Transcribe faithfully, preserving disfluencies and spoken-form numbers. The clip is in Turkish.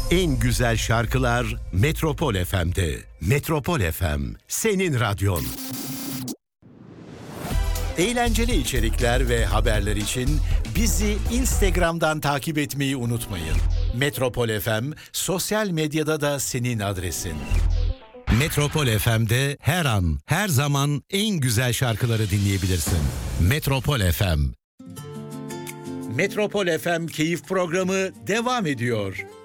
En güzel şarkılar Metropol F M'de. Metropol F M, senin radyon. Eğlenceli içerikler ve haberler için bizi Instagram'dan takip etmeyi unutmayın. Metropol F M, sosyal medyada da senin adresin. Metropol F M'de her an, her zaman en güzel şarkıları dinleyebilirsin. Metropol F M. Metropol F M Keyif Programı devam ediyor.